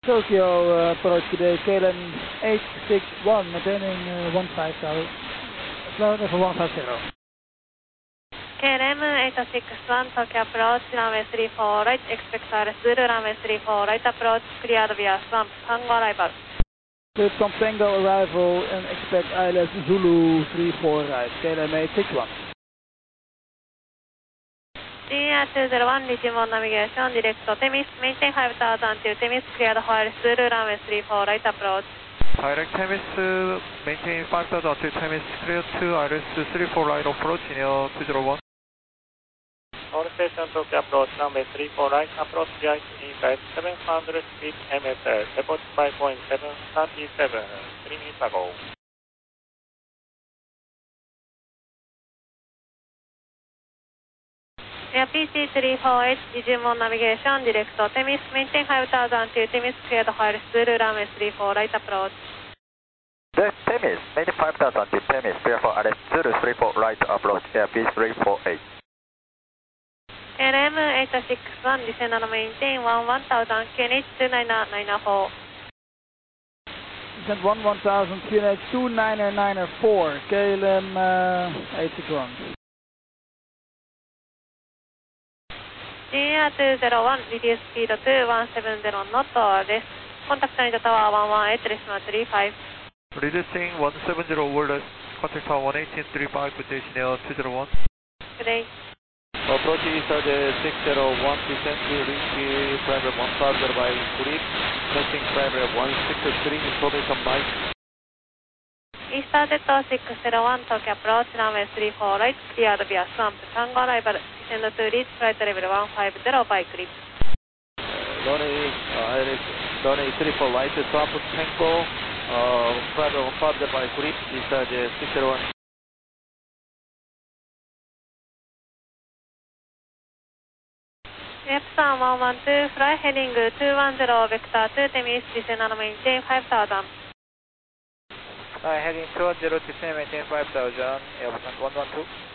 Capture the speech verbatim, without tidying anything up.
Tokyo uh, approach today, K L M eight six one, maintaining uh, one five zero, slow level one five zero. K L M eight six one, Tokyo approach, runway three four right, expect R S Zulu, runway three four right approach, cleared via swamp, Tango arrival. Good, from Tango arrival and expect I L S Zulu three four right, K L M eight six one. G R two zero one, Digimon navigation, direct to Temis, maintain five thousand to Temis, cleared for R S Zulu, runway three four right approach. Direct Temis, uh, maintain five thousand to Temis, clear to R S three four right approach, near two zero one. All station Tokyo approach, runway three four right, approach G I inside seven hundred feet M S L, report five point seven three seven, three minutes ago. Air P C three four eight, Digimon navigation, direct to Temis, maintain five thousand to Temis, cleared for R S Zulu, runway three four right approach. The Temis, maintain five thousand to Temis, clear for R S Zulu three four right approach, Air P three four eight. K L M eight six one, descend and maintain one one thousand, Q N H two nine nine four. Descent one one thousand, Q N H two nine nine four, K L M uh, eight six one. G R two zero one, reduce speed to one seven zero knot, rest. Contact Narita Tower one one eight, decimal three five. Reducing one seven zero over the contact tower one eighteen three five, position near two zero one. Good day. Approach Eastern six zero one, descent to reach private one five zero by grip, testing private one six three, information Mike. Eastern six zero one, Tokyo approach, runway three four right, cleared via swamp, Tango arrival, descend to reach flight level one five zero by grip. Runway, uh, runway three four right, swamp Tango, uh, private one five zero by grip, Eastern six zero one. Epson one one two, fly heading two one zero, vector two, Temis, descend and maintain five thousand. Uh, heading two one zero to maintain five thousand, Airbus one one two.